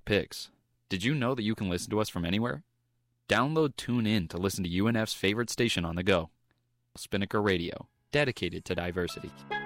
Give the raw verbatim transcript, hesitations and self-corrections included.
picks. Did you know that you can listen to us from anywhere? Download TuneIn to listen to U N F's favorite station on the go, Spinnaker Radio, dedicated to diversity.